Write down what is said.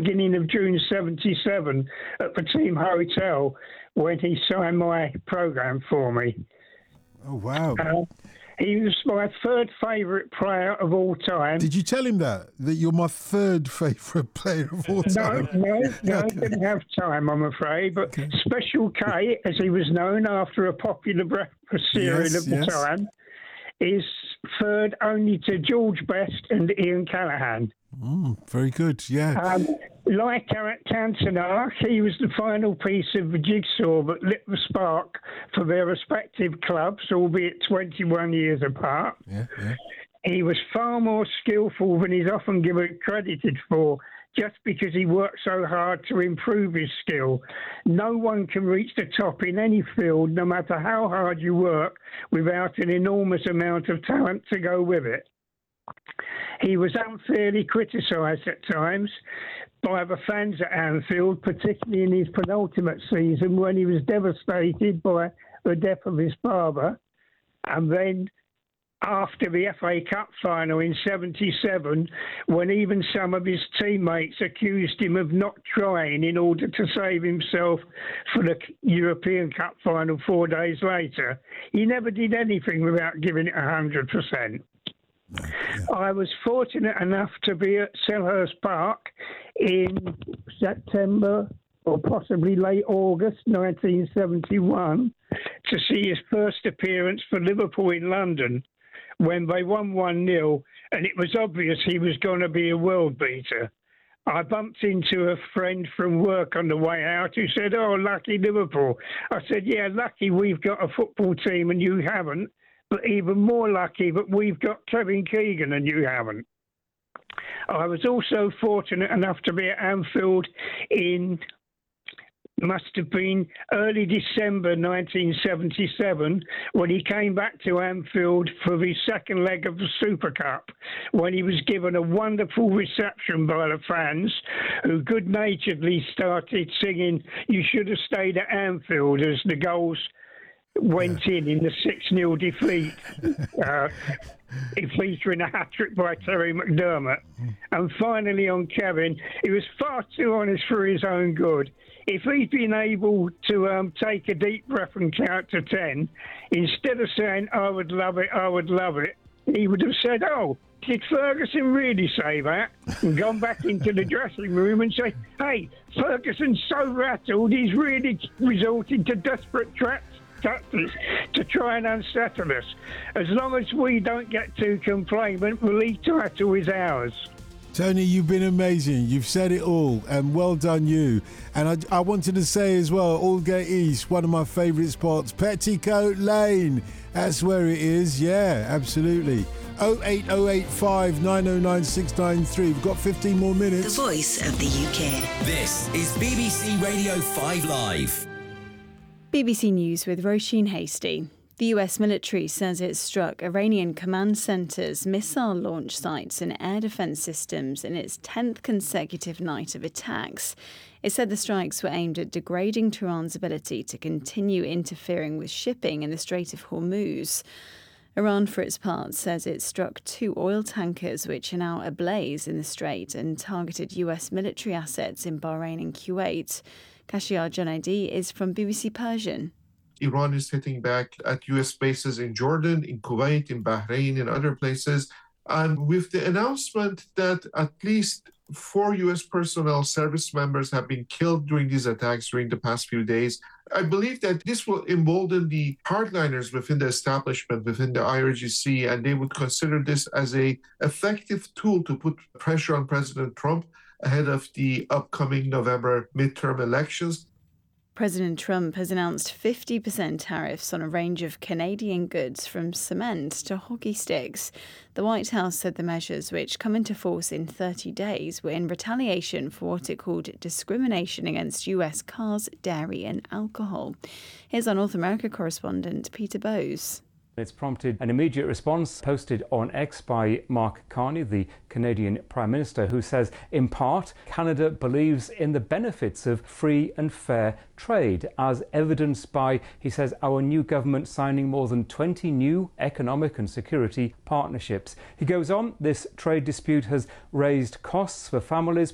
beginning of June 77 at the team hotel when he signed my programme for me. Oh, wow. He was my third favourite player of all time. Did you tell him that you're my third favourite player of all time? No, I didn't have time, I'm afraid. But Special K, as he was known after a popular breakfast cereal at the time, is third only to George Best and Ian Callaghan. Very good, yeah. Like Cantona, he was the final piece of the jigsaw that lit the spark for their respective clubs, albeit 21 years apart. Yeah. He was far more skillful than he's often given credited for, just because he worked so hard to improve his skill. No one can reach the top in any field, no matter how hard you work, without an enormous amount of talent to go with it. He was unfairly criticised at times by the fans at Anfield, particularly in his penultimate season when he was devastated by the death of his father. And then after the FA Cup final in 77, when even some of his teammates accused him of not trying in order to save himself for the European Cup final 4 days later, he never did anything without giving it 100%. I was fortunate enough to be at Selhurst Park in September or possibly late August 1971 to see his first appearance for Liverpool in London when they won 1-0, and it was obvious he was going to be a world beater. I bumped into a friend from work on the way out who said, "Oh, lucky Liverpool." I said, "Yeah, lucky we've got a football team and you haven't. But even more lucky that we've got Kevin Keegan and you haven't." I was also fortunate enough to be at Anfield in, must have been early December 1977, when he came back to Anfield for the second leg of the Super Cup, when he was given a wonderful reception by the fans, who good-naturedly started singing "You Should Have Stayed at Anfield" as the goals went in the 6-0 defeat, featuring a hat-trick by Terry McDermott. And finally on Kevin, he was far too honest for his own good. If he'd been able to take a deep breath and count to 10, instead of saying, "I would love it, I would love it," he would have said, "Oh, did Ferguson really say that?" And gone back into the dressing room and say, "Hey, Ferguson's so rattled, he's really resorted to desperate tactics to try and unsettle us. As long as we don't get too complainant, the league title is ours." Tony, you've been amazing. You've said it all, and well done you. And I wanted to say as well, Aldgate East, one of my favourite spots, Petticoat Lane. That's where it is. Yeah, absolutely. 08085 909 693. We've got 15 more minutes. The voice of the UK. This is BBC Radio 5 Live. BBC News with Roisin Hasty. The US military says it struck Iranian command centres, missile launch sites and air defence systems in its 10th consecutive night of attacks. It said the strikes were aimed at degrading Tehran's ability to continue interfering with shipping in the Strait of Hormuz. Iran, for its part, says it struck 2 oil tankers which are now ablaze in the strait and targeted US military assets in Bahrain and Kuwait. Kashiyar Junaidi is from BBC Persian. Iran is hitting back at US bases in Jordan, in Kuwait, in Bahrain, and other places. And with the announcement that at least 4 US personnel service members have been killed during these attacks during the past few days, I believe that this will embolden the hardliners within the establishment, within the IRGC, and they would consider this as an effective tool to put pressure on President Trump ahead of the upcoming November midterm elections. President Trump has announced 50% tariffs on a range of Canadian goods from cement to hockey sticks. The White House said the measures, which come into force in 30 days, were in retaliation for what it called discrimination against US cars, dairy and alcohol. Here's our North America correspondent, Peter Bowes. It's prompted an immediate response posted on X by Mark Carney, the Canadian Prime Minister, who says, in part, Canada believes in the benefits of free and fair trade, as evidenced by, he says, our new government signing more than 20 new economic and security partnerships. He goes on, this trade dispute has raised costs for families,